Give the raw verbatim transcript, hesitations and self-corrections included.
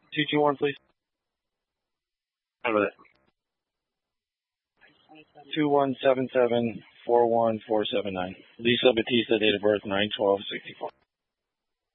two two one, please. How about that? two one seven seven four one four seven nine. Lisa Batista, date of birth nine twelve sixty four.